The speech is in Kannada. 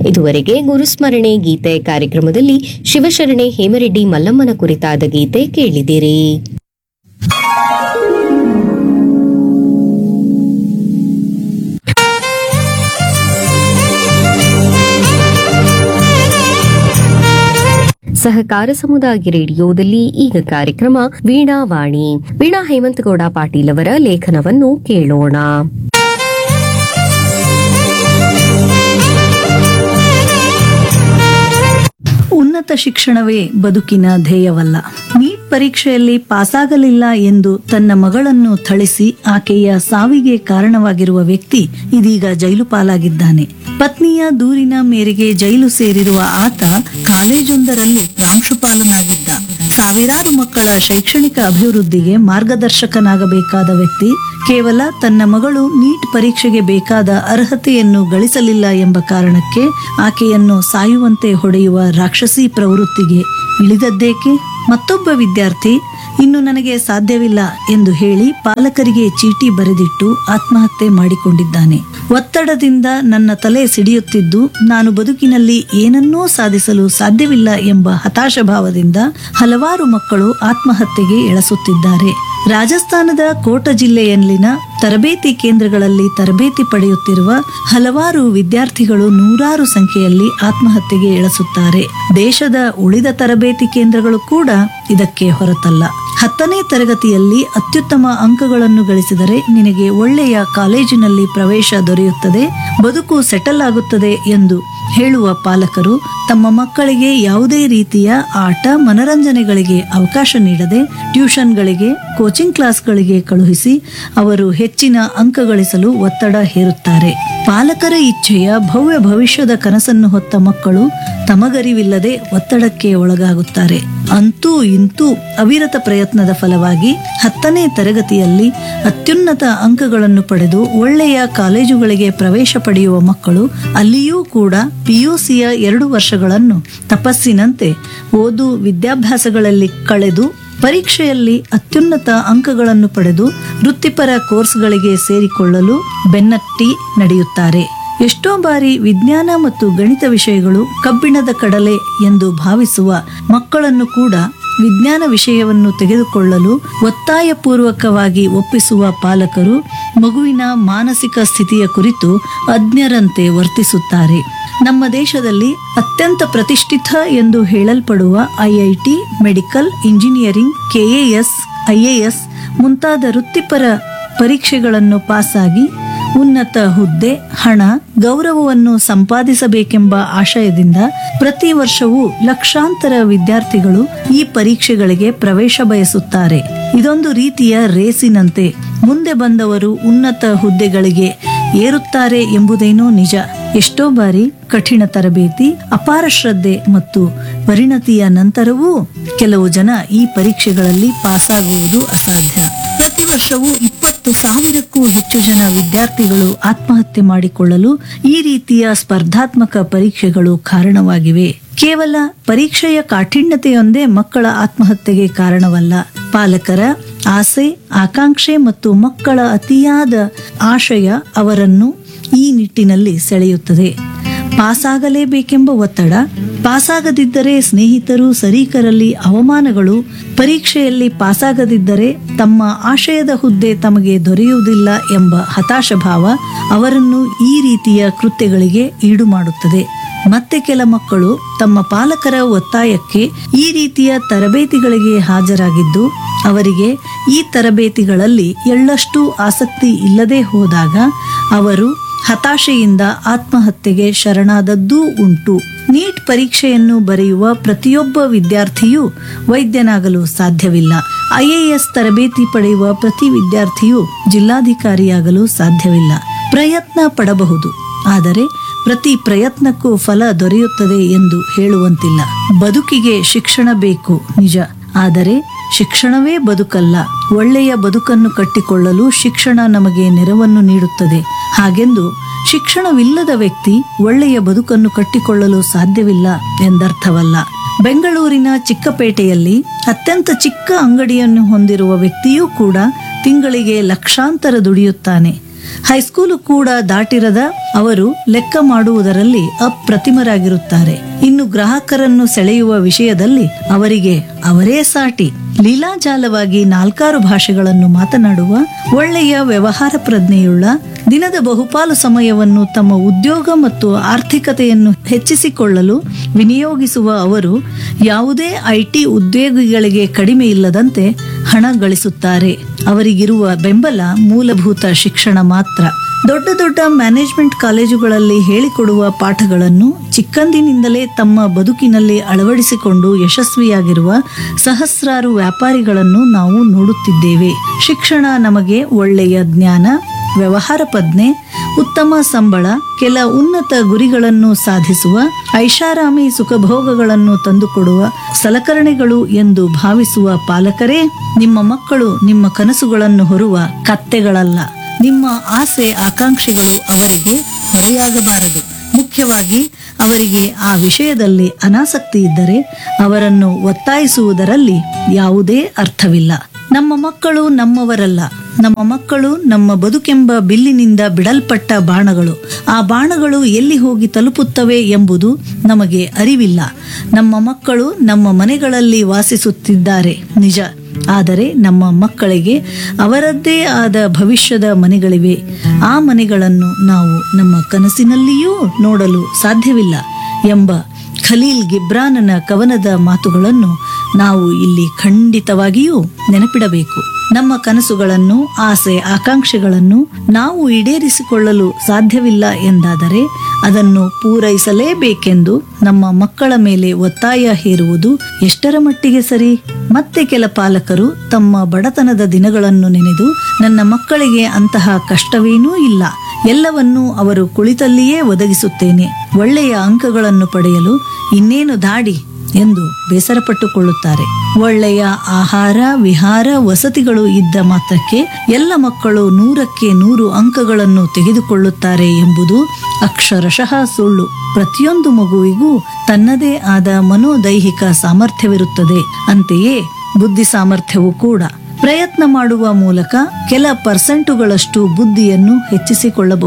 ಇದುವರೆಗೆ ಗುರುಸ್ಮರಣೆ ಗೀತೆ ಕಾರ್ಯಕ್ರಮದಲ್ಲಿ ಶಿವಶರಣೆ ಹೇಮರೆಡ್ಡಿ ಮಲ್ಲಮ್ಮನ ಕುರಿತಾದ ಗೀತೆ ಕೇಳಿದಿರಿ. ಸಹಕಾರ ಸಮುದಾಯ ರೇಡಿಯೋದಲ್ಲಿ ಈಗ ಕಾರ್ಯಕ್ರಮ ವೀಣಾವಾಣಿ. ವೀಣಾ ಹೇಮಂತಗೌಡ ಪಾಟೀಲ್ ಅವರ ಲೇಖನವನ್ನು ಕೇಳೋಣ. ಉನ್ನತ ಶಿಕ್ಷಣವೇ ಬದುಕಿನ ಧ್ಯೇಯವಲ್ಲ. ನೀಟ್ ಪರೀಕ್ಷೆಯಲ್ಲಿ ಪಾಸಾಗಲಿಲ್ಲ ಎಂದು ತನ್ನ ಮಗಳನ್ನು ಥಳಿಸಿ ಆಕೆಯ ಸಾವಿಗೆ ಕಾರಣವಾಗಿರುವ ವ್ಯಕ್ತಿ ಇದೀಗ ಜೈಲು ಪಾಲಾಗಿದ್ದಾನೆ. ಪತ್ನಿಯ ದೂರಿನ ಮೇರೆಗೆ ಜೈಲು ಸೇರಿರುವ ಆತ ಕಾಲೇಜೊಂದರಲ್ಲಿ ಪ್ರಾಂಶುಪಾಲನಾಗಿದ್ದ. ಸಾವಿರಾರು ಮಕ್ಕಳ ಶೈಕ್ಷಣಿಕ ಅಭಿವೃದ್ಧಿಗೆ ಮಾರ್ಗದರ್ಶಕನಾಗಬೇಕಾದ ವ್ಯಕ್ತಿ ಕೇವಲ ತನ್ನ ಮಗಳು ನೀಟ್ ಪರೀಕ್ಷೆಗೆ ಬೇಕಾದ ಅರ್ಹತೆಯನ್ನು ಗಳಿಸಲಿಲ್ಲ ಎಂಬ ಕಾರಣಕ್ಕೆ ಆಕೆಯನ್ನು ಸಾಯುವಂತೆ ಹೊಡೆಯುವ ರಾಕ್ಷಸಿ ಪ್ರವೃತ್ತಿಗೆ ಇಳಿದದ್ದೇಕೆ? ಮತ್ತೊಬ್ಬ ವಿದ್ಯಾರ್ಥಿ ಇನ್ನು ನನಗೆ ಸಾಧ್ಯವಿಲ್ಲ ಎಂದು ಹೇಳಿ ಪಾಲಕರಿಗೆ ಚೀಟಿ ಬರೆದಿಟ್ಟು ಆತ್ಮಹತ್ಯೆ ಮಾಡಿಕೊಂಡಿದ್ದಾನೆ. ಒತ್ತಡದಿಂದ ನನ್ನ ತಲೆ ಸಿಡಿಯುತ್ತಿದ್ದು ನಾನು ಬದುಕಿನಲ್ಲಿ ಏನನ್ನೂ ಸಾಧಿಸಲು ಸಾಧ್ಯವಿಲ್ಲ ಎಂಬ ಹತಾಶ ಭಾವದಿಂದ ಹಲವಾರು ಮಕ್ಕಳು ಆತ್ಮಹತ್ಯೆಗೆ ಎಳಸುತ್ತಿದ್ದಾರೆ. ರಾಜಸ್ಥಾನದ ಕೋಟ ಜಿಲ್ಲೆಯಲ್ಲಿನ ತರಬೇತಿ ಕೇಂದ್ರಗಳಲ್ಲಿ ತರಬೇತಿ ಪಡೆಯುತ್ತಿರುವ ಹಲವಾರು ವಿದ್ಯಾರ್ಥಿಗಳು ನೂರಾರು ಸಂಖ್ಯೆಯಲ್ಲಿ ಆತ್ಮಹತ್ಯೆಗೆ ಎಳಸುತ್ತಾರೆ. ದೇಶದ ಉಳಿದ ತರಬೇತಿ ಕೇಂದ್ರಗಳು ಕೂಡ ಇದಕ್ಕೆ ಹೊರತಲ್ಲ. 10ನೇ ತರಗತಿಯಲ್ಲಿ ಅತ್ಯುತ್ತಮ ಅಂಕಗಳನ್ನು ಗಳಿಸಿದರೆ ನಿನಗೆ ಒಳ್ಳೆಯ ಕಾಲೇಜಿನಲ್ಲಿ ಪ್ರವೇಶ ದೊರೆಯುತ್ತದೆ, ಬದುಕು ಸೆಟಲ್ ಆಗುತ್ತದೆ ಎಂದು ಹೇಳುವ ಪಾಲಕರು ತಮ್ಮ ಮಕ್ಕಳಿಗೆ ಯಾವುದೇ ರೀತಿಯ ಆಟ ಮನರಂಜನೆಗಳಿಗೆ ಅವಕಾಶ ನೀಡದೆ ಟ್ಯೂಷನ್ಗಳಿಗೆ, ಕೋಚಿಂಗ್ ಕ್ಲಾಸ್ಗಳಿಗೆ ಕಳುಹಿಸಿ ಅವರು ಹೆಚ್ಚಿನ ಅಂಕ ಗಳಿಸಲು ಒತ್ತಡ ಹೇರುತ್ತಾರೆ. ಪಾಲಕರ ಇಚ್ಛೆಯ ಭವ್ಯ ಭವಿಷ್ಯದ ಕನಸನ್ನು ಹೊತ್ತ ಮಕ್ಕಳು ತಮಗರಿವಿಲ್ಲದೆ ಒತ್ತಡಕ್ಕೆ ಒಳಗಾಗುತ್ತಾರೆ. ಅಂತೂ ಇಂತೂ ಅವಿರತ ಪ್ರಯತ್ನದ ಫಲವಾಗಿ 10ನೇ ತರಗತಿಯಲ್ಲಿ ಅತ್ಯುನ್ನತ ಅಂಕಗಳನ್ನು ಪಡೆದು ಒಳ್ಳೆಯ ಕಾಲೇಜುಗಳಿಗೆ ಪ್ರವೇಶ ಪಡೆಯುವ ಮಕ್ಕಳು ಅಲ್ಲಿಯೂ ಕೂಡ ಪಿಯುಸಿಯ 2 ವರ್ಷಗಳನ್ನು ತಪಸ್ಸಿನಂತೆ ಓದು ವಿದ್ಯಾಭ್ಯಾಸಗಳಲ್ಲಿ ಕಳೆದು ಪರೀಕ್ಷೆಯಲ್ಲಿ ಅತ್ಯುನ್ನತ ಅಂಕಗಳನ್ನು ಪಡೆದು ವೃತ್ತಿಪರ ಕೋರ್ಸ್ಗಳಿಗೆ ಸೇರಿಕೊಳ್ಳಲು ಬೆನ್ನಟ್ಟಿ ನಡೆಯುತ್ತಾರೆ. ಎಷ್ಟೋ ಬಾರಿ ವಿಜ್ಞಾನ ಮತ್ತು ಗಣಿತ ವಿಷಯಗಳು ಕಬ್ಬಿಣದ ಕಡಲೆ ಎಂದು ಭಾವಿಸುವ ಮಕ್ಕಳನ್ನು ಕೂಡ ವಿಜ್ಞಾನ ವಿಷಯವನ್ನು ತೆಗೆದುಕೊಳ್ಳಲು ಒತ್ತಾಯಪೂರ್ವಕವಾಗಿ ಒಪ್ಪಿಸುವ ಪಾಲಕರು ಮಗುವಿನ ಮಾನಸಿಕ ಸ್ಥಿತಿಯ ಕುರಿತು ಅಜ್ಞರಂತೆ ವರ್ತಿಸುತ್ತಾರೆ. ನಮ್ಮ ದೇಶದಲ್ಲಿ ಅತ್ಯಂತ ಪ್ರತಿಷ್ಠಿತ ಎಂದು ಹೇಳಲ್ಪಡುವ IIT, medical, engineering, KAS, IAS ಮುಂತಾದ ವೃತ್ತಿಪರ ಪರೀಕ್ಷೆಗಳನ್ನು ಪಾಸಾಗಿ ಉನ್ನತ ಹುದ್ದೆ, ಹಣ, ಗೌರವವನ್ನು ಸಂಪಾದಿಸಬೇಕೆಂಬ ಆಶಯದಿಂದ ಪ್ರತಿ ವರ್ಷವೂ ಲಕ್ಷಾಂತರ ವಿದ್ಯಾರ್ಥಿಗಳು ಈ ಪರೀಕ್ಷೆಗಳಿಗೆ ಪ್ರವೇಶ ಬಯಸುತ್ತಾರೆ. ಇದೊಂದು ರೀತಿಯ ರೇಸಿನಂತೆ ಮುಂದೆ ಬಂದವರು ಉನ್ನತ ಹುದ್ದೆಗಳಿಗೆ ಏರುತ್ತಾರೆ ಎಂಬುದೇನೋ ನಿಜ. ಎಷ್ಟೋ ಬಾರಿ ಕಠಿಣ ತರಬೇತಿ, ಅಪಾರ ಶ್ರದ್ಧೆ ಮತ್ತು ಪರಿಣತಿಯ ನಂತರವೂ ಕೆಲವು ಜನ ಈ ಪರೀಕ್ಷೆಗಳಲ್ಲಿ ಪಾಸಾಗುವುದು ಅಸಾಧ್ಯ. ಪ್ರತಿ ವರ್ಷವೂ 20,000ಕ್ಕೂ ಹೆಚ್ಚು ಜನ ವಿದ್ಯಾರ್ಥಿಗಳು ಆತ್ಮಹತ್ಯೆ ಮಾಡಿಕೊಳ್ಳಲು ಈ ರೀತಿಯ ಸ್ಪರ್ಧಾತ್ಮಕ ಪರೀಕ್ಷೆಗಳು ಕಾರಣವಾಗಿವೆ. ಕೇವಲ ಪರೀಕ್ಷೆಯ ಕಾಠಿಣ್ಯತೆಯೊಂದೇ ಮಕ್ಕಳ ಆತ್ಮಹತ್ಯೆಗೆ ಕಾರಣವಲ್ಲ. ಪಾಲಕರ ಆಸೆ, ಆಕಾಂಕ್ಷೆ ಮತ್ತು ಮಕ್ಕಳ ಅತಿಯಾದ ಆಶಯ ಅವರನ್ನು ಈ ನಿಟ್ಟಿನಲ್ಲಿ ಸೆಳೆಯುತ್ತದೆ. ಪಾಸಾಗಲೇಬೇಕೆಂಬ ಒತ್ತಡ, ಪಾಸಾಗದಿದ್ದರೆ ಸ್ನೇಹಿತರು ಸರೀಕರಲ್ಲಿ ಅವಮಾನಗಳು, ಪರೀಕ್ಷೆಯಲ್ಲಿ ಪಾಸಾಗದಿದ್ದರೆ ತಮ್ಮ ಆಶಯದ ಹುದ್ದೆ ತಮಗೆ ದೊರೆಯುವುದಿಲ್ಲ ಎಂಬ ಹತಾಶ ಭಾವ ಅವರನ್ನು ಈ ರೀತಿಯ ಕೃತ್ಯಗಳಿಗೆ ಈಡು ಮಾಡುತ್ತದೆ. ಮತ್ತೆ ಕೆಲ ಮಕ್ಕಳು ತಮ್ಮ ಪಾಲಕರ ಒತ್ತಾಯಕ್ಕೆ ಈ ರೀತಿಯ ತರಬೇತಿಗಳಿಗೆ ಹಾಜರಾಗಿದ್ದು ಅವರಿಗೆ ಈ ತರಬೇತಿಗಳಲ್ಲಿ ಎಳ್ಳಷ್ಟು ಆಸಕ್ತಿ ಇಲ್ಲದೆ ಹೋದಾಗ ಅವರು ಹತಾಶೆಯಿಂದ ಆತ್ಮಹತ್ಯೆಗೆ ಶರಣಾದದ್ದೂ ಉಂಟು. ನೀಟ್ ಪರೀಕ್ಷೆಯನ್ನು ಬರೆಯುವ ಪ್ರತಿಯೊಬ್ಬ ವಿದ್ಯಾರ್ಥಿಯೂ ವೈದ್ಯನಾಗಲು ಸಾಧ್ಯವಿಲ್ಲ. ಐಎಎಸ್ ತರಬೇತಿ ಪಡೆಯುವ ಪ್ರತಿ ವಿದ್ಯಾರ್ಥಿಯೂ ಜಿಲ್ಲಾಧಿಕಾರಿಯಾಗಲು ಸಾಧ್ಯವಿಲ್ಲ. ಪ್ರಯತ್ನ ಪಡಬಹುದು, ಆದರೆ ಪ್ರತಿ ಪ್ರಯತ್ನಕ್ಕೂ ಫಲ ದೊರೆಯುತ್ತದೆ ಎಂದು ಹೇಳುವಂತಿಲ್ಲ. ಬದುಕಿಗೆ ಶಿಕ್ಷಣ ಬೇಕು ನಿಜ, ಆದರೆ ಶಿಕ್ಷಣವೇ ಬದುಕಲ್ಲ. ಒಳ್ಳೆಯ ಬದುಕನ್ನು ಕಟ್ಟಿಕೊಳ್ಳಲು ಶಿಕ್ಷಣ ನಮಗೆ ನೆರವನ್ನು ನೀಡುತ್ತದೆ. ಹಾಗೆಂದು ಶಿಕ್ಷಣವಿಲ್ಲದ ವ್ಯಕ್ತಿ ಒಳ್ಳೆಯ ಬದುಕನ್ನು ಕಟ್ಟಿಕೊಳ್ಳಲು ಸಾಧ್ಯವಿಲ್ಲ ಎಂದರ್ಥವಲ್ಲ. ಬೆಂಗಳೂರಿನ ಚಿಕ್ಕಪೇಟೆಯಲ್ಲಿ ಅತ್ಯಂತ ಚಿಕ್ಕ ಅಂಗಡಿಯನ್ನು ಹೊಂದಿರುವ ವ್ಯಕ್ತಿಯೂ ಕೂಡ ತಿಂಗಳಿಗೆ ಲಕ್ಷಾಂತರ ದುಡಿಯುತ್ತಾನೆ. ಹೈಸ್ಕೂಲು ಕೂಡ ದಾಟಿರದ ಅವರು ಲೆಕ್ಕ ಮಾಡುವುದರಲ್ಲಿ ಅಪ್ರತಿಮರಾಗಿರುತ್ತಾರೆ. ಇನ್ನು ಗ್ರಾಹಕರನ್ನು ಸೆಳೆಯುವ ವಿಷಯದಲ್ಲಿ ಅವರಿಗೆ ಅವರೇ ಸಾಟಿ. ಲೀಲಾಜಾಲವಾಗಿ 4 ಭಾಷೆಗಳನ್ನು ಮಾತನಾಡುವ ಒಳ್ಳೆಯ ವ್ಯವಹಾರ ಪ್ರಜ್ಞೆಯುಳ್ಳ, ದಿನದ ಬಹುಪಾಲು ಸಮಯವನ್ನು ತಮ್ಮ ಉದ್ಯೋಗ ಮತ್ತು ಆರ್ಥಿಕತೆಯನ್ನು ಹೆಚ್ಚಿಸಿಕೊಳ್ಳಲು ವಿನಿಯೋಗಿಸುವ ಅವರು ಯಾವುದೇ ಐಟಿ ಉದ್ಯೋಗಿಗಳಿಗೆ ಕಡಿಮೆ ಇಲ್ಲದಂತೆ ಹಣ ಗಳಿಸುತ್ತಾರೆ. ಅವರಿಗಿರುವ ಬೆಂಬಲ ಮೂಲಭೂತ ಶಿಕ್ಷಣ ಮಾತ್ರ. ದೊಡ್ಡ ದೊಡ್ಡ ಮ್ಯಾನೇಜ್ಮೆಂಟ್ ಕಾಲೇಜುಗಳಲ್ಲಿ ಹೇಳಿಕೊಡುವ ಪಾಠಗಳನ್ನು ಚಿಕ್ಕಂದಿನಿಂದಲೇ ತಮ್ಮ ಬದುಕಿನಲ್ಲಿ ಅಳವಡಿಸಿಕೊಂಡು ಯಶಸ್ವಿಯಾಗಿರುವ ಸಹಸ್ರಾರು ವ್ಯಾಪಾರಿಗಳನ್ನು ನಾವು ನೋಡುತ್ತಿದ್ದೇವೆ. ಶಿಕ್ಷಣ ನಮಗೆ ಒಳ್ಳೆಯ ಜ್ಞಾನ, ವ್ಯವಹಾರ ಪ್ರಜ್ಞೆ, ಉತ್ತಮ ಸಂಬಳ, ಕೆಲ ಉನ್ನತ ಗುರಿಗಳನ್ನು ಸಾಧಿಸುವ, ಐಷಾರಾಮಿ ಸುಖಭೋಗಗಳನ್ನು ತಂದುಕೊಡುವ ಸಲಕರಣೆಗಳು ಎಂದು ಭಾವಿಸುವ ಪಾಲಕರೇ, ನಿಮ್ಮ ಮಕ್ಕಳು ನಿಮ್ಮ ಕನಸುಗಳನ್ನು ಹೊರುವ ಕತ್ತೆಗಳಲ್ಲ. ನಿಮ್ಮ ಆಸೆ ಆಕಾಂಕ್ಷೆಗಳು ಅವರಿಗೆ ಹೊರೆಯಾಗಬಾರದು. ಮುಖ್ಯವಾಗಿ ಅವರಿಗೆ ಆ ವಿಷಯದಲ್ಲಿ ಅನಾಸಕ್ತಿ ಇದ್ದರೆ ಅವರನ್ನು ಒತ್ತಾಯಿಸುವುದರಲ್ಲಿ ಯಾವುದೇ ಅರ್ಥವಿಲ್ಲ. ನಮ್ಮ ಮಕ್ಕಳು ನಮ್ಮವರಲ್ಲ. ನಮ್ಮ ಮಕ್ಕಳು ನಮ್ಮ ಬದುಕೆಂಬ ಬಿಲ್ಲಿನಿಂದ ಬಿಡಲ್ಪಟ್ಟ ಬಾಣಗಳು. ಆ ಬಾಣಗಳು ಎಲ್ಲಿ ಹೋಗಿ ತಲುಪುತ್ತವೆ ಎಂಬುದು ನಮಗೆ ಅರಿವಿಲ್ಲ. ನಮ್ಮ ಮಕ್ಕಳು ನಮ್ಮ ಮನೆಗಳಲ್ಲಿ ವಾಸಿಸುತ್ತಿದ್ದಾರೆ ನಿಜ, ಆದರೆ ನಮ್ಮ ಮಕ್ಕಳಿಗೆ ಅವರದ್ದೇ ಆದ ಭವಿಷ್ಯದ ಮನೆಗಳಿವೆ. ಆ ಮನೆಗಳನ್ನು ನಾವು ನಮ್ಮ ಕನಸಿನಲ್ಲಿಯೂ ನೋಡಲು ಸಾಧ್ಯವಿಲ್ಲ ಎಂಬ ಖಲೀಲ್ ಗಿಬ್ರಾನನ ಕವನದ ಮಾತುಗಳನ್ನು ನಾವು ಇಲ್ಲಿ ಖಂಡಿತವಾಗಿಯೂ ನೆನಪಿಡಬೇಕು. ನಮ್ಮ ಕನಸುಗಳನ್ನು, ಆಸೆ ಆಕಾಂಕ್ಷೆಗಳನ್ನು ನಾವು ಈಡೇರಿಸಿಕೊಳ್ಳಲು ಸಾಧ್ಯವಿಲ್ಲ ಎಂದಾದರೆ ಅದನ್ನು ಪೂರೈಸಲೇಬೇಕೆಂದು ನಮ್ಮ ಮಕ್ಕಳ ಮೇಲೆ ಒತ್ತಾಯ ಹೇರುವುದು ಎಷ್ಟರ ಮಟ್ಟಿಗೆ ಸರಿ? ಮತ್ತೆ ಕೆಲ ಪಾಲಕರು ತಮ್ಮ ಬಡತನದ ದಿನಗಳನ್ನು ನೆನೆದು, ನನ್ನ ಮಕ್ಕಳಿಗೆ ಅಂತಹ ಕಷ್ಟವೇನೂ ಇಲ್ಲ, ಎಲ್ಲವನ್ನೂ ಅವರು ಕುಳಿತಲ್ಲಿಯೇ ಒದಗಿಸುತ್ತೇನೆ, ಒಳ್ಳೆಯ ಅಂಕಗಳನ್ನು ಪಡೆಯಲು ಇನ್ನೇನು ದಾಡಿ ಎಂದು ಬೇಸರಪಟ್ಟುಕೊಳ್ಳುತ್ತಾರೆ. ಒಳ್ಳೆಯ ಆಹಾರ, ವಿಹಾರ, ವಸತಿಗಳು ಇದ್ದ ಮಾತ್ರಕ್ಕೆ ಎಲ್ಲ ಮಕ್ಕಳು 100ಕ್ಕೆ 100 ಅಂಕಗಳನ್ನು ತೆಗೆದುಕೊಳ್ಳುತ್ತಾರೆ ಎಂಬುದು ಅಕ್ಷರಶಃ ಸುಳ್ಳು. ಪ್ರತಿಯೊಂದು ಮಗುವಿಗೂ ತನ್ನದೇ ಆದ ಮನೋದೈಹಿಕ ಸಾಮರ್ಥ್ಯವಿರುತ್ತದೆ. ಅಂತೆಯೇ ಬುದ್ಧಿ ಸಾಮರ್ಥ್ಯವೂ ಕೂಡ. ಪ್ರಯತ್ನ ಮಾಡುವ ಮೂಲಕ ಕೆಲ ಪರ್ಸೆಂಟುಗಳಷ್ಟು ಬುದ್ಧಿಯನ್ನು ಹೆಚ್ಚಿಸಿಕೊಳ್ಳಬಹುದು.